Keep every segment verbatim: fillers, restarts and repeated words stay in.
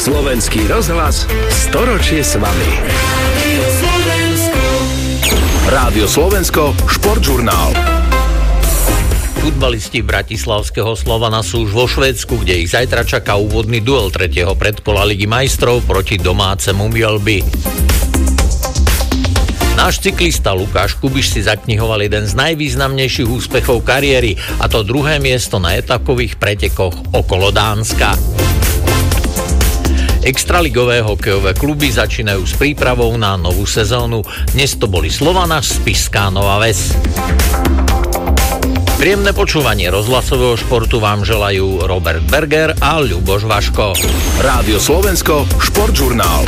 Slovenský rozhlas storočie s vami. Rádio Slovensko, športžurnál. Futbalisti bratislavského Slovana sú už vo Švédsku, kde ich zajtra čaká úvodný duel tretieho predkola Ligy majstrov proti domácemu Mjölby. Náš cyklista Lukáš Kubiš si zaknihoval jeden z najvýznamnejších úspechov kariéry, a to druhé miesto na etapových pretekoch okolo Dánska. Extraligové hokejové kluby začínajú s prípravou na novú sezónu. Dnes to boli Slovana, Spišská Nová Ves. Príjemné počúvanie rozhlasového športu vám želajú Robert Berger a Ľuboš Vaško. Rádio Slovensko, športžurnál.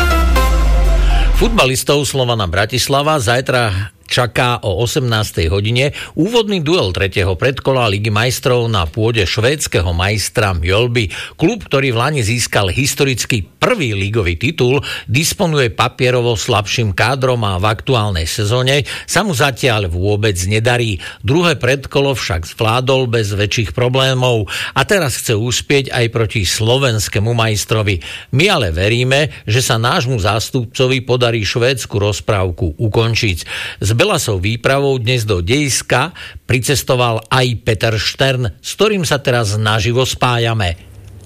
Futbalistov Slovana Bratislava zajtra čaká o osemnástej hodine úvodný duel tretieho predkola Ligy majstrov na pôde švédskeho majstra Mjölby. Klub, ktorý v lani získal historický prvý ligový titul, disponuje papierovo slabším kádrom a v aktuálnej sezóne sa mu zatiaľ vôbec nedarí. Druhé predkolo však zvládol bez väčších problémov a teraz chce uspieť aj proti slovenskému majstrovi. My ale veríme, že sa nášmu zástupcovi podarí švédsku rozprávku ukončiť. Z Belasou výpravou dnes do Dejska pricestoval aj Peter Štern, s ktorým sa teraz naživo spájame.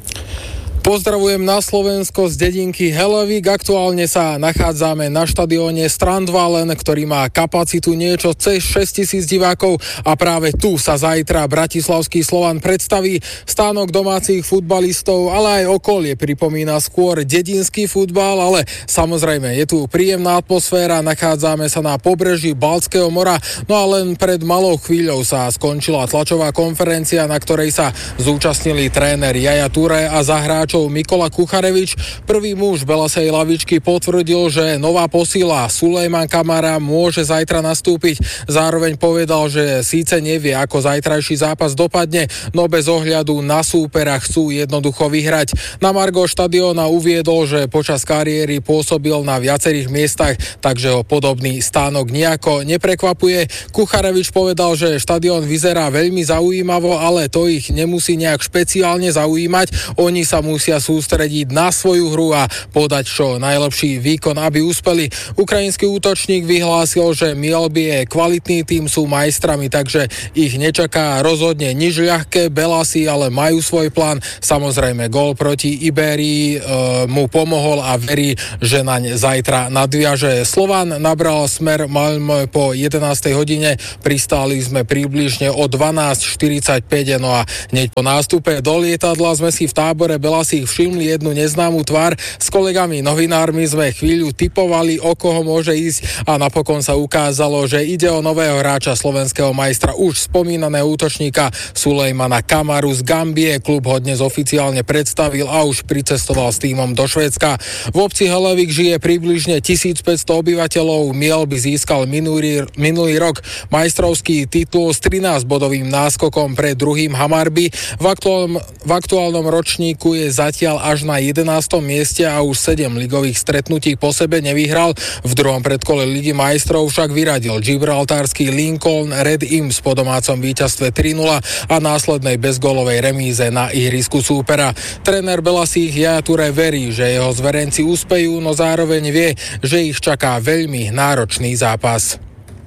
Pozdravujem na Slovensko z dedinky Hellevik. Aktuálne sa nachádzame na štadióne Strandvallen, ktorý má kapacitu niečo cez šesťtisíc divákov a práve tu sa zajtra bratislavský Slovan predstaví. Stánok domácich futbalistov, ale aj okolie pripomína skôr dedinský futbal, ale samozrejme je tu príjemná atmosféra, nachádzame sa na pobreží Baltského mora, no a len pred malou chvíľou sa skončila tlačová konferencia, na ktorej sa zúčastnili tréner Jaja Ture a za hráčov Mikola Kucharevič. Prvý muž Belasej lavičky potvrdil, že nová posila Sulejman Kamara môže zajtra nastúpiť. Zároveň povedal, že síce nevie, ako zajtrajší zápas dopadne, no bez ohľadu na súpera chcú jednoducho vyhrať. Na margo štadióna uviedol, že počas kariéry pôsobil na viacerých miestach, takže ho podobný stánok nejako neprekvapuje. Kucharevič povedal, že štadión vyzerá veľmi zaujímavo, ale to ich nemusí nejak špeciálne zaujímať. Oni sa musí musia sústrediť na svoju hru a podať čo najlepší výkon, aby uspeli. Ukrajinský útočník vyhlásil, že Mjölby je kvalitný tým, sú majstrami, takže ich nečaká rozhodne nič ľahké. Belasi ale majú svoj plán. Samozrejme, gól proti Ibérii e, mu pomohol a verí, že naň zajtra nadviaže. Slovan nabral smer Malmö po jedenástej hodine. Pristáli sme približne o dvanásť štyridsaťpäť, no a hneď po nástupe do lietadla sme si v tábore Belasi ich všimli jednu neznámu tvár. S kolegami novinármi sme chvíľu tipovali, o koho môže ísť a napokon sa ukázalo, že ide o nového hráča slovenského majstra, už spomínaného útočníka Sulejmana Kamaru z Gambie. Klub ho dnes oficiálne predstavil a už pricestoval s tímom do Švédska. V obci Hellevik žije približne tisícpäťsto obyvateľov. Mjölby získal minulý, minulý rok majstrovský titul s trinásťbodovým náskokom pred druhým Hammarby. V aktuálnom, v aktuálnom ročníku je zatiaľ až na jedenástom mieste a už sedem ligových stretnutí po sebe nevyhral. V druhom predkole Ligy majstrov však vyradil gibraltársky Lincoln Red Imps po domácom víťazstve tri nula a následnej bezgólovej remíze na ihrisku súpera. Tréner Belasích Jaja Ture verí, že jeho zverenci úspejú, no zároveň vie, že ich čaká veľmi náročný zápas.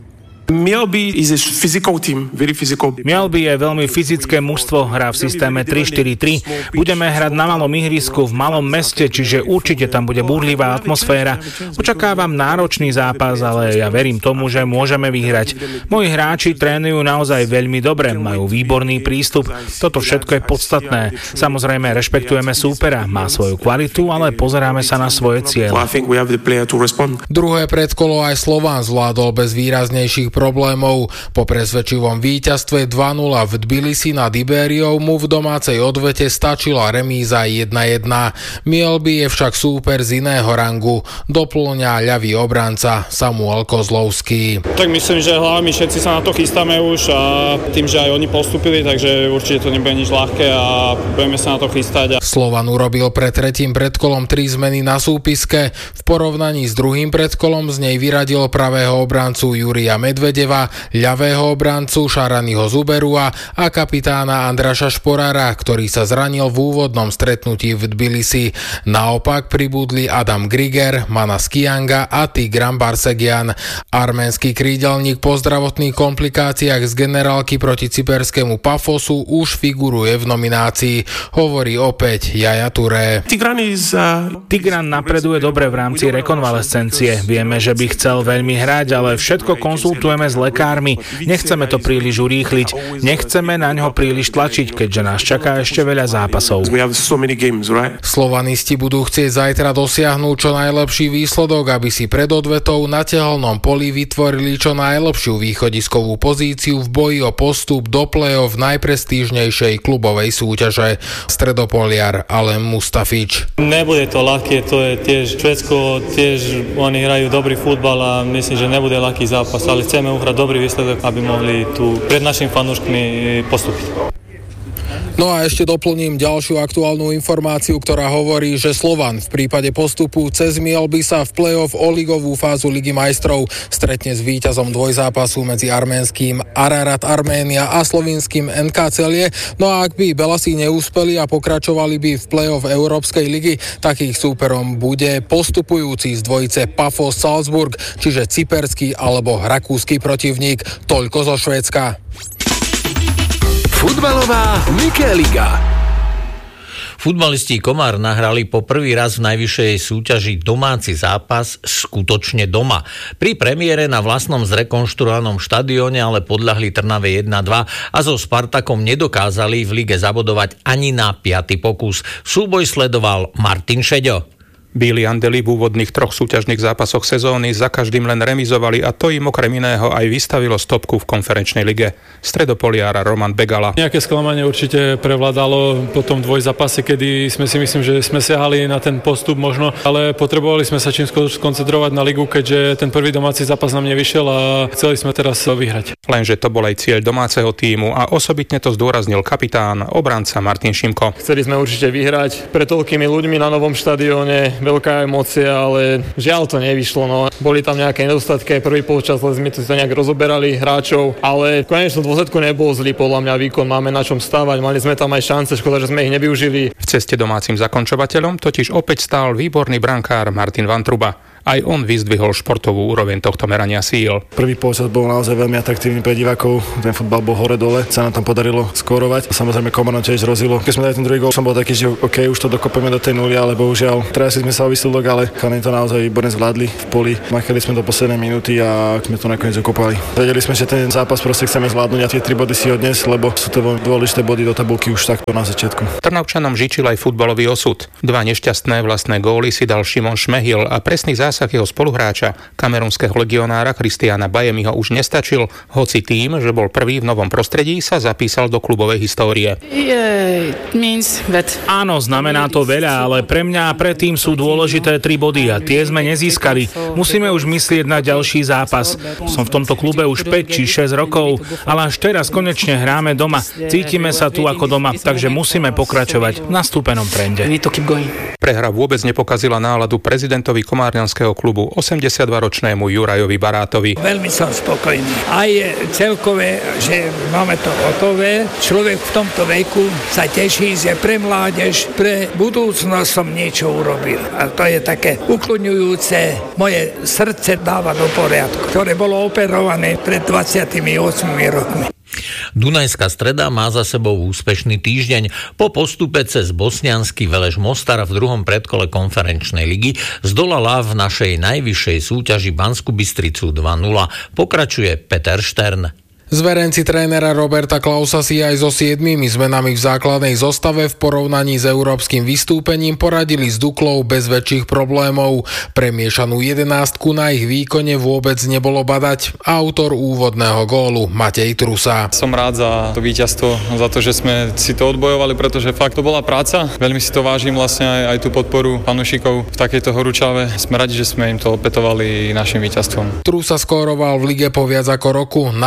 Mjölby is a physical team, very physical. Mjölby je veľmi fyzické mužstvo, hrá v systéme tri štyri tri. Budeme hrať na malom ihrisku v malom meste, čiže určite tam bude búrlivá atmosféra. Očakávam náročný zápas, ale ja verím tomu, že môžeme vyhrať. Moji hráči trénujú naozaj veľmi dobre, majú výborný prístup. Toto všetko je podstatné. Samozrejme, rešpektujeme súpera, má svoju kvalitu, ale pozeráme sa na svoje ciele. Druhé predkolo aj Slovan zvládol bez výraznejších problémov. Po presvedčivom víťazstve dva nula v Tbilisi nad Ibériou mu v domácej odvete stačila remíza jedna jedna. Mjölby je však súper z iného rangu, doplňa ľavý obranca Samuel Kozlovský. Tak myslím, že hlavne všetci sa na to chystáme už a tým, že aj oni postúpili, takže určite to nebude nič ľahké a budeme sa na to chystať. Slovan urobil pred tretím predkolom tri zmeny na súpiske. V porovnaní s druhým predkolom z nej vyradil pravého obrancu Jurija Medveda Medvedeva, ľavého obrancu Šaranyho Zuberua a kapitána Andraša Šporára, ktorý sa zranil v úvodnom stretnutí v Tbilisi. Naopak pribudli Adam Griger, Manas Kianga a Tigran Barsegian. Arménsky krídelník po zdravotných komplikáciách z generálky proti cyperskému Pafosu už figuruje v nominácii, hovorí opäť Yaya Touré. Tigran, is, uh... Tigran napreduje dobre v rámci rekonvalescencie. Vieme, že by chcel veľmi hrať, ale všetko konzultujeme s lekármi. Nechceme to príliš urýchliť. Nechceme na ňo príliš tlačiť, keďže nás čaká ešte veľa zápasov. Slovanisti budú chcieť zajtra dosiahnuť čo najlepší výsledok, aby si pred odvetou na tehelnom poli vytvorili čo najlepšiu východiskovú pozíciu v boji o postup do play-off najprestížnejšej klubovej súťaže. Stredopoliar Alem Mustafič. Nebude to ľahké, to je tiež Švédsko, tiež oni hrajú dobrý futbal a myslím, že nebude ľahký zápas, ale chceme uhrať dobrý výsledok, aby mohli tu pred našimi fanúškmi postúpiť. No a ešte doplním ďalšiu aktuálnu informáciu, ktorá hovorí, že Slovan v prípade postupu cez Mielby sa v play-off o ligovú fázu Ligy majstrov stretne s víťazom dvojzápasu medzi arménskym Ararat Arménia a slovinským en ká Celje. No a ak by Belasi neúspeli a pokračovali by v play-off Európskej ligy, tak ich súperom bude postupujúci z dvojice Pafos Salzburg, čiže cyperský alebo rakúsky protivník. Toľko zo Švédska. Futbalová Mikeliga. Futbalisti Komár nahrali po prvý raz v najvyššej súťaži domáci zápas skutočne doma. Pri premiére na vlastnom zrekonštruovanom štadióne ale podľahli Trnave jedna dva a so Spartakom nedokázali v lige zabodovať ani na piaty pokus. Súboj sledoval Martin Šeďo. Bíli andeli v úvodných troch súťažných zápasoch sezóny za každým len remizovali a to im okrem iného aj vystavilo stopku v konferenčnej lige. Stredopoliára Roman Begala. Nejaké sklamanie určite prevládalo po tom dvojzápase, kedy sme si myslím, že sme siahali na ten postup možno, ale potrebovali sme sa čím skôr skoncentrovať na ligu, keďže ten prvý domáci zápas nám nevyšiel a chceli sme teraz vyhrať. Lenže to bol aj cieľ domáceho tímu a osobitne to zdôraznil kapitán, obranca Martin Šimko. Chceli sme určite vyhrať pre toľkými ľuďmi na novom štadióne. Veľká emócia, ale žiaľ to nevyšlo. No. Boli tam nejaké nedostatky, prvý polčas sme to nejak rozoberali hráčov, ale v konečnom dôsledku nebol zlý podľa mňa výkon, máme na čom stávať, mali sme tam aj šance, škoda, že sme ich nevyužili. V ceste domácim zakončovateľom totiž opäť stál výborný brankár Martin Vantruba. Aj on vyzdvihol športovú úroveň tohto merania síl. Prvý polčas bol naozaj veľmi atraktívny pre divákov. Ten futbal bol hore-dole, sa nám tam podarilo skórovať. Samozrejme Komárno tiež rozilo. Keď sme dali ten druhý gól, som bol taký, že OK, už to dokopeme do tej nuly, ale bohužiaľ trasili sme sa o výsledok, ale chalani to naozaj výborne zvládli v poli. Makali sme do poslednej minúty a sme to nakoniec okopali. Vedeli sme, že ten zápas proste chceme zvládnuť a tie tri body si odniesť, lebo sú to dôležité body do tabulky už takto na začiatku. Trnavčanom žičil aj futbalový osud. Dva nešťastné vlastné góly si dal Šimon Šmehil a presný zásah jeho spoluhráča kamerunského legionára Christiana Bajemiho už nestačil, hoci tým, že bol prvý v novom prostredí, sa zapísal do klubovej histórie. Áno, znamená to veľa, ale pre mňa a predtým sú dôležité tri body a tie sme nezískali. Musíme už myslieť na ďalší zápas. Som v tomto klube už päť či šesť rokov, ale až teraz konečne hráme doma. Cítime sa tu ako doma, takže musíme pokračovať v nastúpenom trende. Prehra vôbec nepokazila náladu prezidentovi komárňanského klubu osemdesiatdvaročnému Jurajovi Barátovi. Veľmi som spokojný. Aj celkové, že máme to hotové. Človek v tomto veku sa teší, že pre mládež, pre budúcnosť som niečo urobil. A to je také ukľudňujúce. Moje srdce dáva do poriadku, ktoré bolo operované pred dvadsiatimi ôsmimi rokmi. Dunajská Streda má za sebou úspešný týždeň. Po postupe cez bosniansky Veleš Mostar v druhom predkole konferenčnej ligy zdolala v našej najvyššej súťaži Banskú Bystricu dva nula. Pokračuje Peter Štern. Zverenci trénera Roberta Klausa si aj so siedmými zmenami v základnej zostave v porovnaní s európskym vystúpením poradili s Duklou bez väčších problémov. Premiešanú jedenástku na ich výkone vôbec nebolo badať. Autor úvodného gólu Matej Trusa. Som rád za to víťazstvo, za to, že sme si to odbojovali, pretože fakt to bola práca. Veľmi si to vážim vlastne aj, aj tú podporu fanúšikov v takejto horúčave. Sme radi, že sme im to opätovali našim víťazstvom. Trusa skóroval v lige po viac ako roku. Naposledy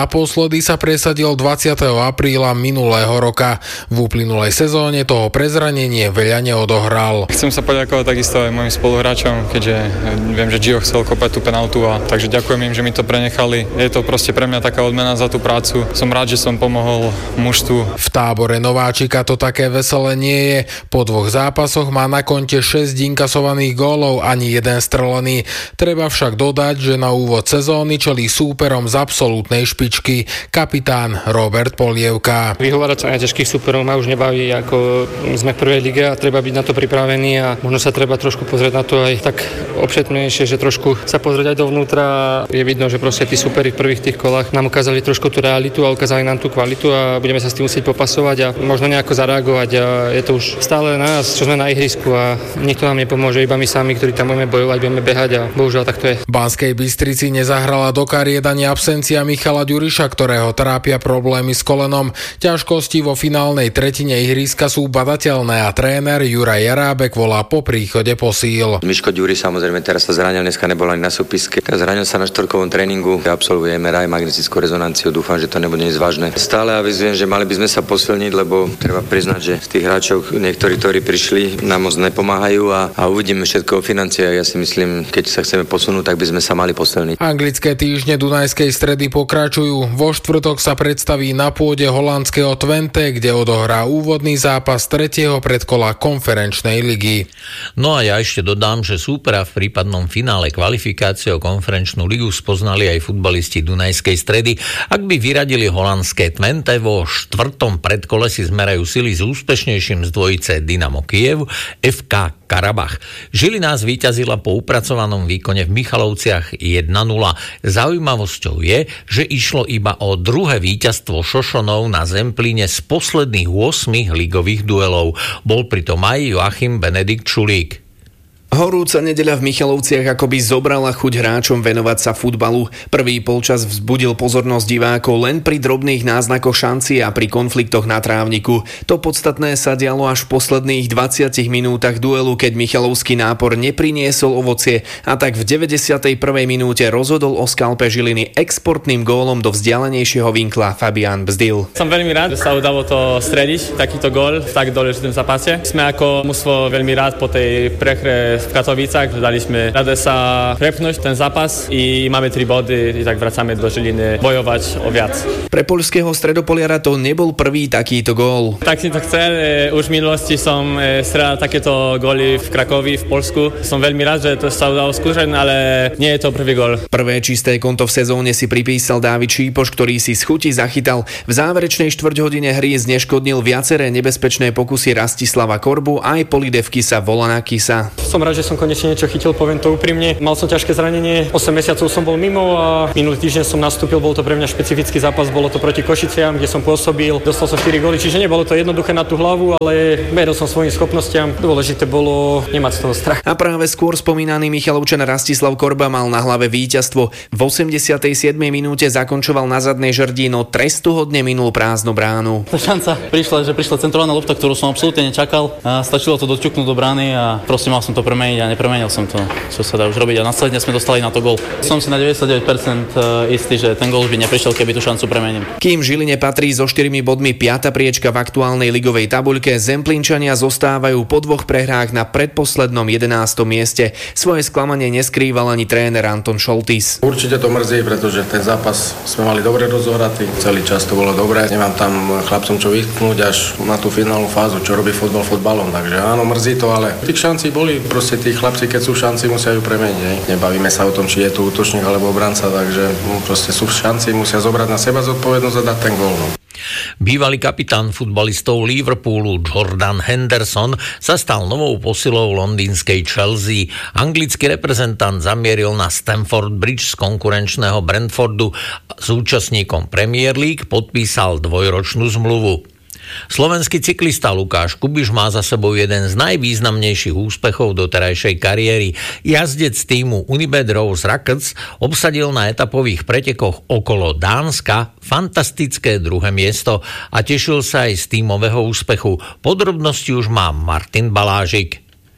epizódy sa presadil dvadsiateho apríla minulého roka. V uplynulej sezóne toho pre zranenie veľa neodohral. Chcem sa poďakovať takisto aj mojim spoluhráčom, keďže viem, že Gio chcel kopať tú penaltu, a takže ďakujem im, že mi to prenechali. Je to proste pre mňa taká odmena za tú prácu. Som rád, že som pomohol mužstvu. V tábore nováčika to také veselé nie je. Po dvoch zápasoch má na konte šesť inkasovaných gólov, ani jeden strelený. Treba však dodať, že na úvod sezóny čelí súperom z absolútnej špičky, kapitán Robert Polievka. Vyhovárať sa aj ťažkých súperov ma už nebaví, ako sme v prvej lige a treba byť na to pripravený a možno sa treba trošku pozrieť na to aj tak obšetnejšie, že trošku sa pozrieť aj dovnútra. Je vidno, že proste tí súperi v prvých tých kolách nám ukázali trošku tú realitu a ukázali nám tú kvalitu a budeme sa s tým musieť popasovať a možno nejako zareagovať. A je to už stále na nás, čo sme na ihrisku a nikto nám nepomôže, iba my sami, ktorí tam budeme bojovať, budeme behať a bohužiaľ tak to je. V Banskej Bystrici nezahrala do kariet ani absencia Michala Ďuriša, ktorého trápia problémy s kolenom. Ťažkosti vo finálnej tretine ihriska sú badateľné a tréner Juraj Jarábek volá po príchode posíl. Miško Ďuri samozrejme teraz sa zranil, dneska nebol ani na súpiske. Teraz zranil sa na štvorkovom tréningu, absolvuje em er aj, magnetickú rezonanciu, dúfam, že to nebude nič vážne. Stále avizujem, že mali by sme sa posilniť, lebo treba priznať, že z tých hráčov niektorí, ktorí prišli, nám moc nepomáhajú a, a uvidíme všetko o financiách. Ja si myslím, keď sa chceme posunúť, tak by sme sa mali posilniť. Anglické týždne Dunajskej Stredy pokračujú. Vo štvrtok sa predstaví na pôde holandského Twente, kde odohrá úvodný zápas tretieho predkola konferenčnej ligy. No a ja ešte dodám, že súpera v prípadnom finále kvalifikácie o konferenčnú ligu spoznali aj futbalisti Dunajskej Stredy. Ak by vyradili holandské Twente, vo štvrtom predkole si zmerajú sily s úspešnejším z dvojice Dynamo Kyjev, ef ká Karabach. Žilina zvíťazila po upracovanom výkone v Michalovciach jeden nula. Zaujímavosťou je, že išlo iba o druhé víťazstvo Šošonov na Zemplíne z posledných ôsmich ligových duelov. Bol pritom aj Joachim Benedikt Šulík. Horúca nedeľa v Michalovciach akoby zobrala chuť hráčom venovať sa futbalu. Prvý polčas vzbudil pozornosť divákov len pri drobných náznakoch šanci a pri konfliktoch na trávniku. To podstatné sa dialo až v posledných dvadsiatich minútach duelu, keď michalovský nápor nepriniesol ovocie a tak v deväťdesiatej prvej minúte rozhodol o skalpe Žiliny exportným gólom do vzdialenejšieho vinkla Fabián Bzdil. Som veľmi rád, že sa udalo to strediť, takýto gól v tak dôležitom zápase. Sme ako mužstvo veľmi rád po tej prehre v Katovicách. Dali sme rade sa prepnúť ten zápas i máme tri body, i tak vracame do Žiliny bojovať o viac. Pre poľského stredopoliara to nebol prvý takýto gól. Tak si to chcel, už v minulosti som strelal takéto góly v Krakovi, v Polsku. Som veľmi rád, že to sa udalo skúšať, ale nie je to prvý gól. Prvé čisté konto v sezóne si pripísal Dávid Šípoš, ktorý si z chuti zachytal. V záverečnej štvrťhodine hry zneškodnil viaceré nebezpečné pokusy Rastislava Korbu aj Polidevkisa Volanakisa. Som rád, že som konečne niečo chytil, poviem to úprimne. Mal som ťažké zranenie, osem mesiacov som bol mimo a minulý týždeň som nastúpil, bol to pre mňa špecifický zápas, bolo to proti Košiciam, kde som pôsobil, dostal som štyri góly, čiže nebolo to jednoduché na tú hlavu, ale veril som svojim schopnostiam. Dôležité bolo nemať z toho strach. A práve skôr spomínaný Michalovčan Rastislav Korba mal na hlave víťazstvo. V osemdesiatej siedmej minúte zakončoval na zadnej žrdí, no trestuhodne minul prázdnu bránu. Tá šanca prišla, že prišla centrovaná lopta, ktorú som absolútne nečakal. A stačilo to doťuknúť do brány a proste mal som to premeniť a nepremenil som to, čo sa dá už robiť a následne sme dostali na to gól. Som si na deväťdesiatdeväť percent istý, že ten gól by neprišiel, keby tú šancu premením. Kým Žiline patrí so štyrmi bodmi piata priečka v aktuálnej ligovej tabuľke, Zemplínčania zostávajú po dvoch prehrách na predposlednom jedenástom mieste. Svoje sklamanie neskrýval ani tréner Anton Šoltís. Určite to mrzí, pretože ten zápas sme mali dobre rozohratý, celý čas to bolo dobré. Nemám tam chlapcom čo vytknúť až na tú finálnu fázu, čo robí futbal futbalom, takže áno, mrzí to, ale tých šancí boli, proste tí chlapci, keď sú šanci, musia ju premeniť. Ne? Nebavíme sa o tom, či je to útočník alebo obranca, takže no, proste sú šanci, musia zobrať na seba zodpovednosť a dať ten gól. No. Bývalý kapitán futbalistov Liverpoolu Jordan Henderson sa stal novou posilou londýnskej Chelsea. Anglický reprezentant zamieril na Stamford Bridge z konkurenčného Brentfordu. S účastníkom Premier League podpísal dvojročnú zmluvu. Slovenský cyklista Lukáš Kubiš má za sebou jeden z najvýznamnejších úspechov doterajšej kariéry. Jazdec týmu Unibet Rose Rackets obsadil na etapových pretekoch okolo Dánska fantastické druhé miesto a tešil sa aj z tímového úspechu. Podrobnosti už má Martin Balážik.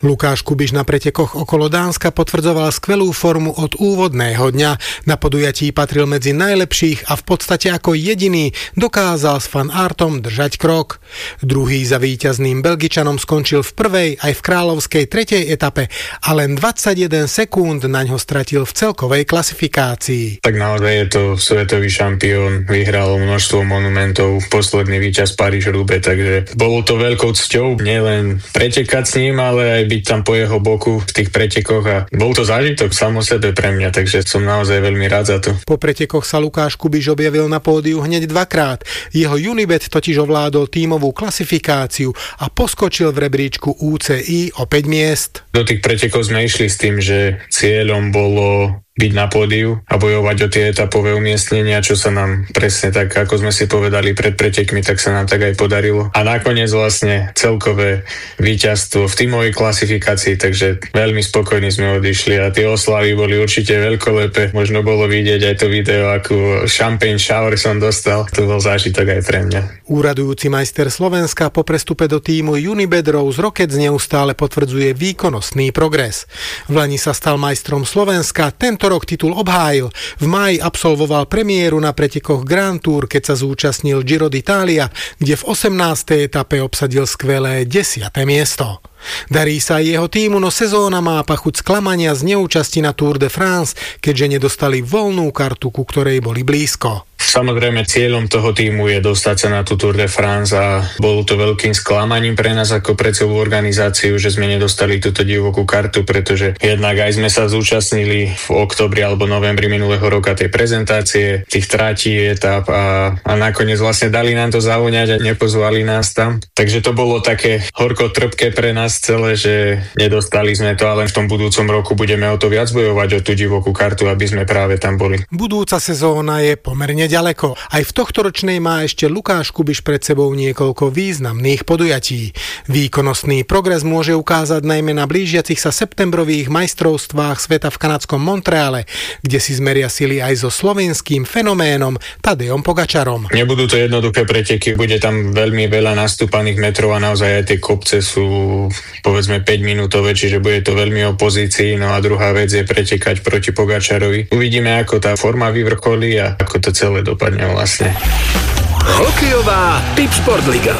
Lukáš Kubiš na pretekoch okolo Dánska potvrdzoval skvelú formu od úvodného dňa. Na podujatí patril medzi najlepších a v podstate ako jediný dokázal s Van Aertom držať krok. Druhý za víťazným Belgičanom skončil v prvej aj v kráľovskej tretej etape a len dvadsaťjeden sekúnd naňho stratil v celkovej klasifikácii. Tak naozaj je to svetový šampión, vyhral množstvo monumentov, posledný víťaz Paríž-Roubaix, takže bolo to veľkou cťou nielen pretekať s ním, ale aj byť tam po jeho boku v tých pretekoch a bol to zážitok sám o sebe pre mňa, takže som naozaj veľmi rád za to. Po pretekoch sa Lukáš Kubiš objavil na pódiu hneď dvakrát. Jeho Unibet totiž ovládol tímovú klasifikáciu a poskočil v rebríčku ú cé í o päť miest. Do tých pretekov sme išli s tým, že cieľom bolo byť na pódiu a bojovať o tie etapové umiestnenia, čo sa nám presne tak, ako sme si povedali pred pretekmi, tak sa nám tak aj podarilo. A nakoniec vlastne celkové víťazstvo v tímovej klasifikácii, takže veľmi spokojní sme odišli a tie oslavy boli určite veľkolepé. Možno bolo vidieť aj to video, akú champagne shower som dostal. To bol zážitok aj pre mňa. Úradujúci majster Slovenska po prestupe do tímu Unibet Rose Rockets neustále potvrdzuje výkonnostný progres. V lani sa stal majstrom Slovenska, tento rok titul obhájil. V máji absolvoval premiéru na pretekoch Grand Tour, keď sa zúčastnil Giro d'Italia, kde v osemnástej etape obsadil skvelé desiate miesto. Darí sa aj jeho tímu, no sezóna má pachuť sklamania z neúčasti na Tour de France, keďže nedostali voľnú kartu, ku ktorej boli blízko. Samozrejme cieľom toho týmu je dostať sa na tú Tour de France a bolo to veľkým sklamaním pre nás ako pre celú organizáciu, že sme nedostali túto divokú kartu, pretože jednak aj sme sa zúčastnili v októbri alebo novembri minulého roka tej prezentácie, tých tratí etap a, a nakoniec vlastne dali nám to zavoňať a nepozvali nás tam. Takže to bolo také horko trpké pre nás celé, že nedostali sme to, ale v tom budúcom roku budeme o to viac bojovať, o tú divokú kartu, aby sme práve tam boli. Budúca sezóna je pomerne ďaleko. Aj v tohtoročnej má ešte Lukáš Kubiš pred sebou niekoľko významných podujatí. Výkonnostný progres môže ukázať najmä na blížiacich sa septembrových majstrovstvách sveta v kanadskom Montreale, kde si zmeria sily aj so slovenským fenoménom Tadejom Pogačarom. Nebudú to jednoduché preteky, bude tam veľmi veľa nastúpaných metrov a naozaj aj tie kopce sú povedzme päť minútové, čiže bude to veľmi o pozícii. No a druhá vec je pretekať proti Pogačarovi. Uvidíme, ako tá forma vyvrcholí a ako to celé dopadne vlastne. Hokejová Tipsport-liga.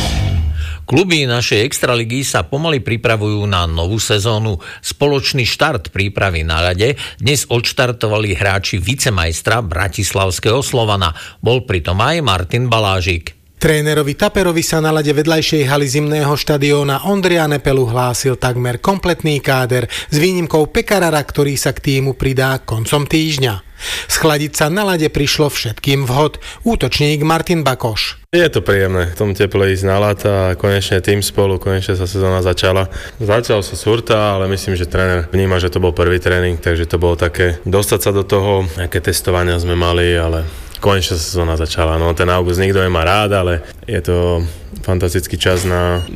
Kluby našej extraligy sa pomaly pripravujú na novú sezónu. Spoločný štart prípravy na ľade dnes odštartovali hráči vicemajstra bratislavského Slovana. Bol pritom aj Martin Balážik. Trénerovi Taperovi sa na ľade vedľajšej haly zimného štadióna Ondreja Nepelu hlásil takmer kompletný káder s výnimkou Pekarara, ktorý sa k týmu pridá koncom týždňa. Schladiť sa na ľade prišlo všetkým vhod. Útočník Martin Bakoš. Je to príjemné v tom teple ísť na ľad a konečne tým spolu, konečne sa sezóna začala. Začal sa surta, ale myslím, že tréner vníma, že to bol prvý tréning, takže to bolo také dostať sa do toho, aké testovania sme mali, ale konečne sa sezóna začala. No ten august nikto nemá rád, ale je to fantastický čas na